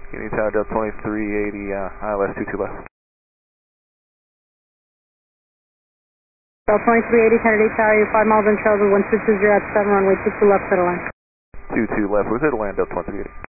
Union Tower, Delta 2380, ILS 22 left. Delta 2380, Kennedy Tower, you're 5 miles in Charlotte, 1220 at 7, runway 22 left, center line. 22 left, was it land, Delta 2380?